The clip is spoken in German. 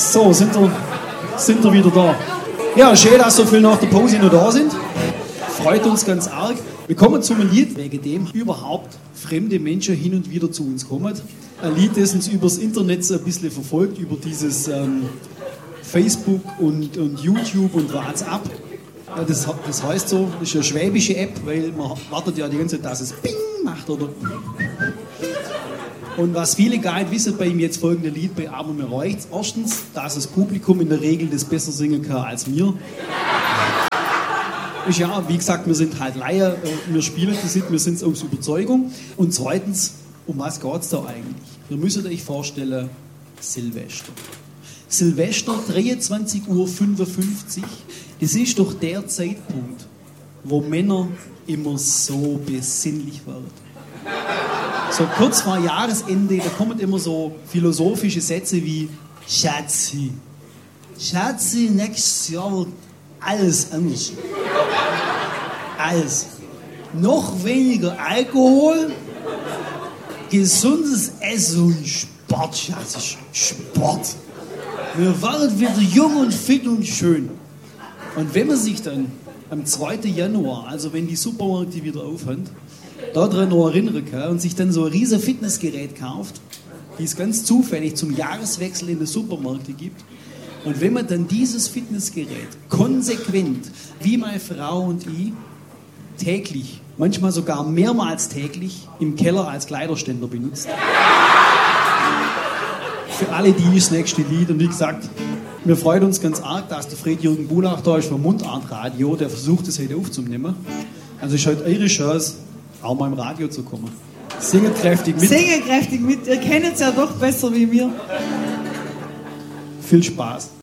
So, sind wir wieder da. Ja, schön, dass so viele nach der Pause noch da sind. Freut uns ganz arg. Wir kommen zu einem Lied, wegen dem überhaupt fremde Menschen hin und wieder zu uns kommen. Ein Lied, das uns übers Internet so ein bisschen verfolgt, über dieses Facebook und YouTube und WhatsApp. Ja, das heißt so, das ist eine schwäbische App, weil man wartet ja die ganze Zeit, dass es Ping macht, oder? Und was viele gar nicht wissen bei ihm jetzt folgende Lied bei Aber mir reicht's. Erstens, dass das Publikum in der Regel das besser singen kann als mir. Ist ja, wie gesagt, wir sind halt Laien, wir spielen das nicht, wir sind es aus Überzeugung. Und zweitens, um was geht es da eigentlich? Ihr müsst euch vorstellen, Silvester. Silvester, 23:55 Uhr, das ist doch der Zeitpunkt, wo Männer immer so besinnlich werden. So kurz vor Jahresende, da kommen immer so philosophische Sätze wie Schatzi, nächstes Jahr wird alles anders. Alles. Noch weniger Alkohol, gesundes Essen und Sport, Schatzi, Sport. Wir werden wieder jung und fit und schön. Und wenn man sich dann am 2. Januar, also wenn die Supermärkte wieder aufhören, daran noch erinnern kann und sich dann so ein riesen Fitnessgerät kauft, die es ganz zufällig zum Jahreswechsel in den Supermärkten gibt. Und wenn man dann dieses Fitnessgerät konsequent, wie meine Frau und ich, täglich, manchmal sogar mehrmals täglich, im Keller als Kleiderständer benutzt. Für alle die das nächste Lied. Und wie gesagt, wir freuen uns ganz arg, dass der Fred-Jürgen Bulach da ist vom Mundartradio, der versucht es heute aufzunehmen. Also ist heute eure Chance, auch mal im Radio zu kommen. Singet kräftig mit. Singet kräftig mit. Ihr kennt es ja doch besser wie wir. Viel Spaß.